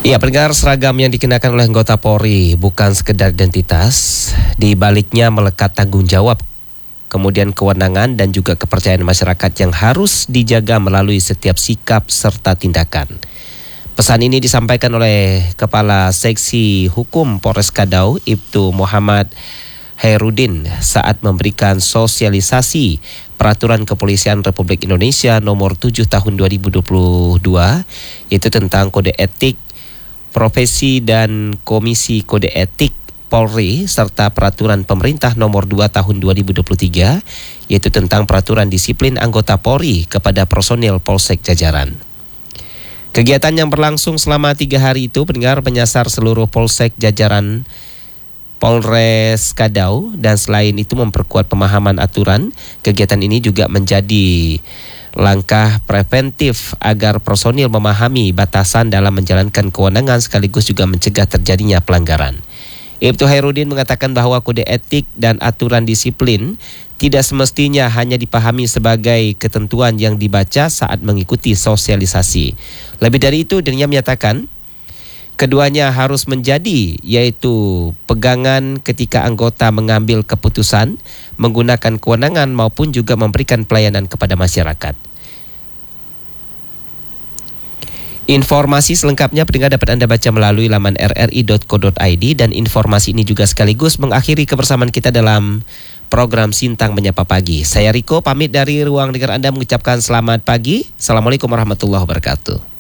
Ya, pendengar, seragam yang dikenakan oleh anggota Polri bukan sekedar identitas, di baliknya melekat tanggung jawab, kemudian kewenangan dan juga kepercayaan masyarakat yang harus dijaga melalui setiap sikap serta tindakan. Pesan ini disampaikan oleh Kepala Seksi Hukum Polres Kadau, Ibtu Muhammad Hairudin saat memberikan sosialisasi Peraturan Kepolisian Republik Indonesia nomor 7 tahun 2022, yaitu tentang kode etik profesi dan Komisi Kode Etik Polri serta Peraturan Pemerintah nomor 2 tahun 2023, yaitu tentang peraturan disiplin anggota Polri kepada personil Polsek jajaran. Kegiatan yang berlangsung selama 3 hari itu pendengar menyasar seluruh Polsek jajaran Polres Kadau, dan selain itu memperkuat pemahaman aturan. Kegiatan ini juga menjadi langkah preventif agar personil memahami batasan dalam menjalankan kewenangan sekaligus juga mencegah terjadinya pelanggaran. Ibtu Hairudin mengatakan bahwa kode etik dan aturan disiplin tidak semestinya hanya dipahami sebagai ketentuan yang dibaca saat mengikuti sosialisasi. Lebih dari itu, dirinya menyatakan keduanya harus menjadi, yaitu pegangan ketika anggota mengambil keputusan, menggunakan kewenangan maupun juga memberikan pelayanan kepada masyarakat. Informasi selengkapnya pendengar dapat Anda baca melalui laman rri.co.id, dan informasi ini juga sekaligus mengakhiri kebersamaan kita dalam program Sintang Menyapa Pagi. Saya Riko pamit dari ruang dengar Anda mengucapkan selamat pagi. Assalamualaikum warahmatullahi wabarakatuh.